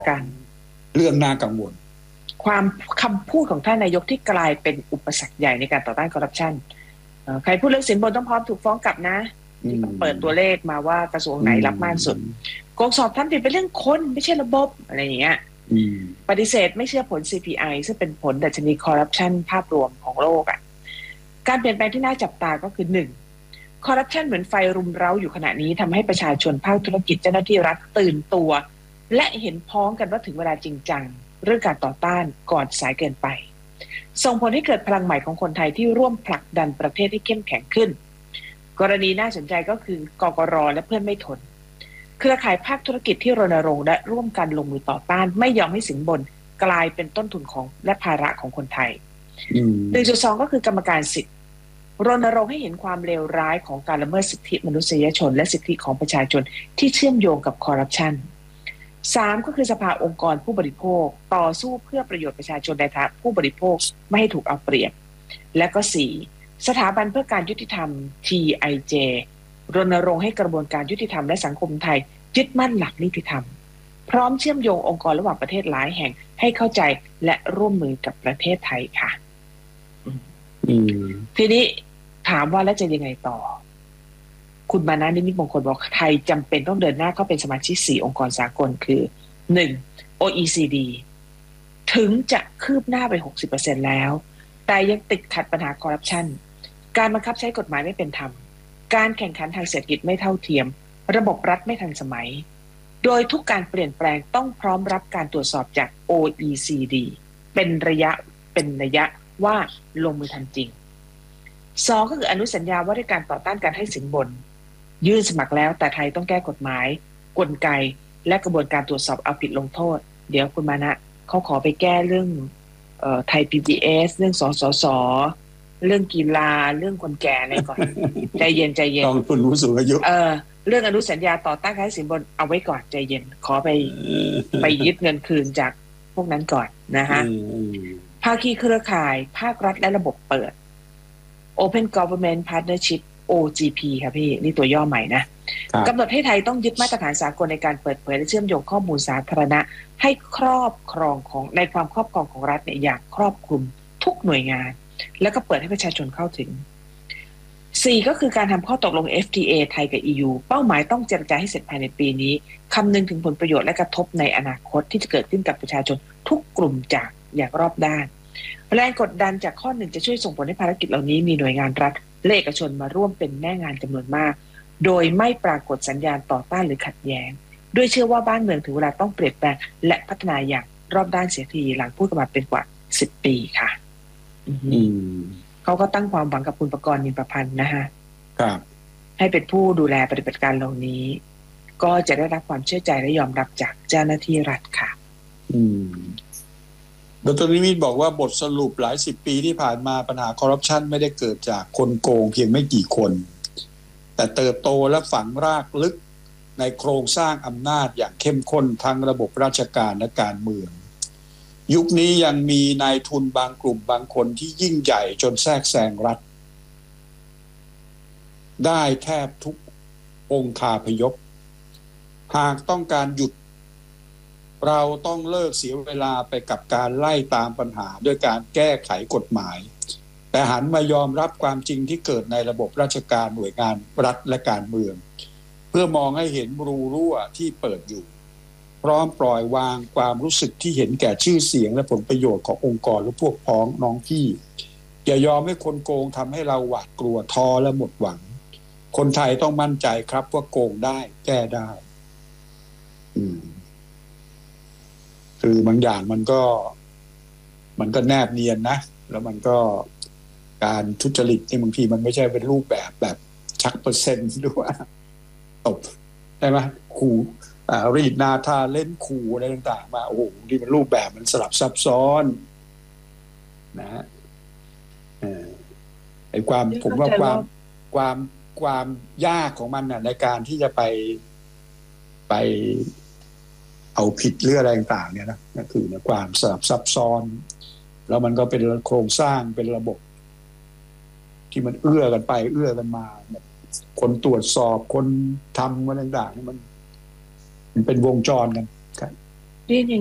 กันเรื่องน่ากังวลความคำพูดของท่านนายกที่กลายเป็นอุปสรรคใหญ่ในการต่อต้านคอร์รัปชันใครพูดเรื่องสินบนต้องพร้อมถูกฟ้องกลับนะที่ต้องเปิดตัวเลขมาว่ากระทรวงไหนรับมากสุดโกงสอบทำผิดเป็นเรื่องคนไม่ใช่ระบบอะไรอย่างเงี้ยปฏิเสธไม่เชื่อผล CPI ซึ่งเป็นผลดัชนีคอร์รัปชันภาพรวมของโลกการเปลี่ยนแปลงที่น่าจับตาก็คือ1คอร์รัปชันเหมือนไฟรุมเร้าอยู่ขณะนี้ทำให้ประชาชนภาคธุรกิจเจ้าหน้าที่รัฐตื่นตัวและเห็นพ้องกันว่าถึงเวลาจริงจังเรื่องการต่อต้านก่อนสายเกินไปส่งผลให้เกิดพลังใหม่ของคนไทยที่ร่วมผลักดันประเทศให้เข้มแข็งขึ้นกรณีน่าสนใจก็คือกกร.และเพื่อนไม่ทนเครือข่ายภาคธุรกิจที่รณรงค์และร่วมกันลงมือต่อต้านไม่ยอมให้สินบนกลายเป็นต้นทุนของและภาระของคนไทย1.2 ก็คือกรรมการสิทธิ์รณรงค์ให้เห็นความเลวร้ายของการละเมิดสิทธิมนุษยชนและสิทธิของประชาชนที่เชื่อมโยงกับคอร์รัปชัน3ก็คือสภาองค์กรผู้บริโภคต่อสู้เพื่อประโยชน์ประชาชนในฐานะผู้บริโภคไม่ให้ถูกเอาเปรียบและก็4สถาบันเพื่อการยุติธรรม TIJ รณรงค์ให้กระบวนการยุติธรรมและสังคมไทยยึดมั่นหลักนิติธรรมพร้อมเชื่อมโยงองค์กรระหว่างประเทศหลายแห่งให้เข้าใจและร่วมมือกับประเทศไทยค่ะทีนี้ถามว่าแล้วจะยังไงต่อคุณมานะนิมิตมงคลบอกไทยจำเป็นต้องเดินหน้าเข้าเป็นสมาชิก4องค์กรสากลคือ 1. OECD ถึงจะคืบหน้าไป 60% แล้วแต่ยังติดขัดปัญหาคอร์รัปชันการบังคับใช้กฎหมายไม่เป็นธรรมการแข่งขันทางเศรษฐกิจไม่เท่าเทียมระบบรัฐไม่ทันสมัยโดยทุกการเปลี่ยนแปลงต้องพร้อมรับการตรวจสอบจาก OECD เป็นระยะว่าลงมือทำจริง2ก็คืออนุสัญญาว่าด้วยการต่อต้านการให้สินบนยื่นสมัครแล้วแต่ไทยต้องแก้กฎหมายกลไกและกระบวนการตรวจสอบเอาผิดลงโทษเดี๋ยวคุณมานะเขาขอไปแก้เรื่องไทย PBS เรื่องสสสเรื่องกีฬาเรื่องคนแก่อะไรก่อน ใจเย็นกองทุนผู้สูงอายุเรื่องอนุสัญญาต่อต้านการให้สินบนเอาไว้ก่อนใจเย็นขอไปยึดเงินคืนจากพวกนั้นก่อนนะฮะภาคีเครือข่ายภาครัฐและระบบเปิด Open Government Partnership OGP ค่ะพี่นี่ตัวย่อใหม่นะกำหนดให้ไทยต้องยึดมาตรฐานสากลในการเปิดเผยและเชื่อมโยงข้อมูลสาธารณะให้ครอบครองของในความครอบครองของรัฐเนี่ยอย่างครอบคลุมทุกหน่วยงานแล้วก็เปิดให้ประชาชนเข้าถึง4ก็คือการทำข้อตกลง FTA ไทยกับ EU เป้าหมายต้องเจรจาให้เสร็จภายในปีนี้คำนึงถึงผลประโยชน์และกระทบในอนาคตที่จะเกิดขึ้นกับประชาชนทุกกลุ่มจากอย่างรอบด้านแรงกดดันจากข้อหนึ่งจะช่วยส่งผลให้ภารกิจเหล่านี้มีหน่วยงานรัฐและเอกชนมาร่วมเป็นแม่งานจำนวนมากโดยไม่ปรากฏสัญญาณต่อต้านหรือขัดแย้งด้วยเชื่อว่าบ้านเมืองถึงเวลาต้องเปลี่ยนแปลงและพัฒนาอย่างรอบด้านเสียทีหลังพูดกันมาเป็นกว่า10 ปีค่ะเขาก็ตั้งความหวังกับคุณประกรณ์ นินประพันธ์นะฮะให้เป็นผู้ดูแลปฏิบัติการเหล่านี้ก็จะได้รับความเชื่อใจและยอมรับจากเจ้าหน้าที่รัฐค่ะดร.นิมิตบอกว่าบทสรุปหลาย10 ปีที่ผ่านมาปัญหาคอร์รัปชันไม่ได้เกิดจากคนโกงเพียงไม่กี่คนแต่เติบโตและฝังรากลึกในโครงสร้างอำนาจอย่างเข้มข้นทั้งระบบราชการและการเมืองยุคนี้ยังมีนายทุนบางกลุ่มบางคนที่ยิ่งใหญ่จนแทรกแซงรัฐได้แทบทุกองคาพยพหากต้องการหยุดเราต้องเลิกเสียเวลาไปกับการไล่ตามปัญหาด้วยการแก้ไขกฎหมายแต่หันมายอมรับความจริงที่เกิดในระบบราชการหน่วยงานรัฐและการเมืองเพื่อมองให้เห็นรูรั่วที่เปิดอยู่พร้อมปล่อยวางความรู้สึกที่เห็นแก่ชื่อเสียงและผลประโยชน์ขององค์กรหรือพวกพ้องน้องพี่อย่ายอมให้คนโกงทำให้เราหวาดกลัวท้อและหมดหวังคนไทยต้องมั่นใจครับว่าโกงได้แก้ได้คือบางอย่างมันก็แนบเนียนนะแล้วมันก็การทุจริตนี่บางทีมันไม่ใช่เป็นรูปแบบชักเปอร์เซ็นต์ด้วยตบใช่ไหมขู่รีดนาทาเล่นขู่อะไรต่างๆมาโอ้โหที่มันรูปแบบมันสลับซับซ้อนนะฮะไอ้ความผมว่าความยากของมันน่ะในการที่จะไปเอาผิดเรื่องอะไรต่างๆเนี่ยนะนั่นคือความสลับซับซ้อนแล้วมันก็เป็นโครงสร้างเป็นระบบที่มันเอื้อกันไปเอื้อกันมาแบบคนตรวจสอบคนทำอะไรต่างๆมันเป็นวงจรกันครับเรียนอย่าง